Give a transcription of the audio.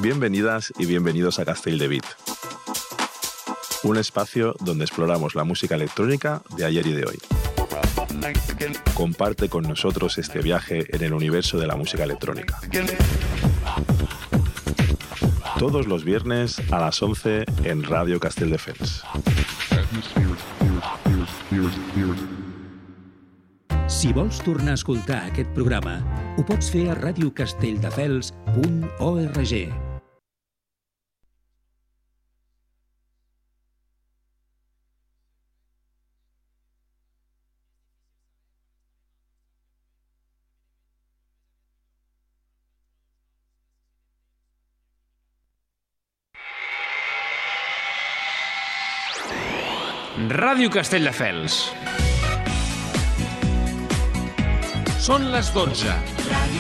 Bienvenidas y bienvenidos a Castell de Beat, un espacio donde exploramos la música electrónica de ayer y de hoy. Comparte con nosotros este viaje en el universo de la música electrónica. Todos los viernes a las 11 en Radio Castelldefels. Si vols tornar a escoltar aquest programa, ho pots fer a radiocastelldefels.org. Ràdio Castelldefels. Són les 12.